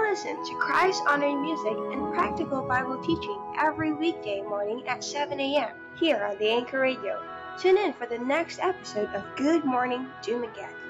listen to Christ-honoring music and practical Bible teaching every weekday morning at 7 a.m. here on the Anchor Radio. Tune in for the next episode of Good Morning Dumaguete.